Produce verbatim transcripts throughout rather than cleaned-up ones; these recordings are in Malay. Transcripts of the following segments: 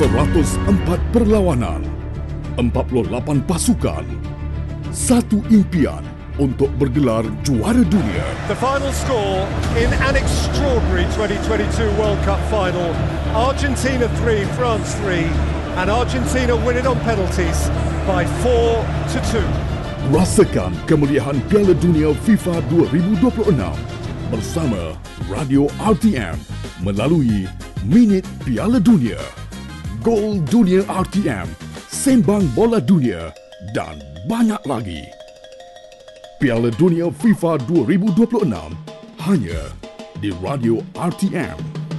seratus empat perlawanan, empat puluh lapan pasukan, satu impian untuk bergelar juara dunia. The final score in an extraordinary twenty twenty-two World Cup final. Argentina three, France three, and Argentina win it on penalties by four to two. Rasakan kemuliaan Piala Dunia FIFA dua ribu dua puluh enam bersama Radio R T M melalui Minit Piala Dunia, Gol Dunia R T M, Sembang Bola Dunia dan banyak lagi. Piala Dunia FIFA dua ribu dua puluh enam hanya di Radio R T M.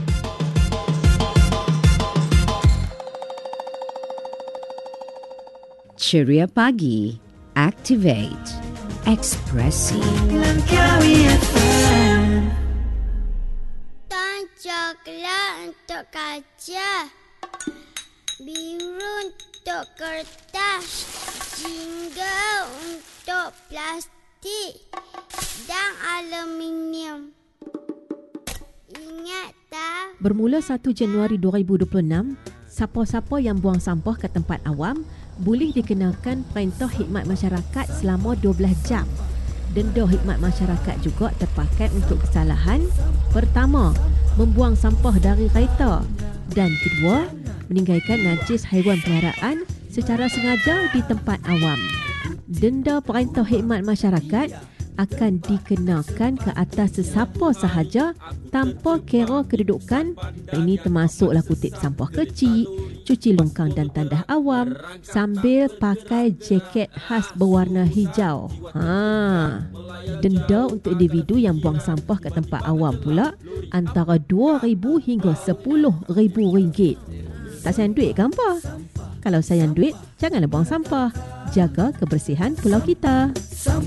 Ceria Pagi. Activate. Ekspresi. Langkawi F M. Tan coklat untuk kaca, biru untuk kertas, jingga untuk plastik dan aluminium. Ingat tak? Bermula satu Januari dua ribu dua puluh enam, siapa-siapa yang buang sampah ke tempat awam boleh dikenakan Perintah Khidmat Masyarakat selama dua belas jam. Denda khidmat masyarakat juga terpakai untuk kesalahan pertama, membuang sampah dari kereta, dan kedua, meninggalkan najis haiwan peliharaan secara sengaja di tempat awam. Denda Perintah Khidmat Masyarakat akan dikenakan ke atas sesiapa sahaja tanpa kira kedudukan. Ini termasuklah kutip sampah kecil, cuci longkang dan tandas awam sambil pakai jaket khas berwarna hijau. Ha. Denda untuk individu yang buang sampah ke tempat awam pula antara dua ribu hingga sepuluh ribu ringgit. Tak sayang duit ke apa? Kalau sayang duit, janganlah buang sampah. Jaga kebersihan pulau kita.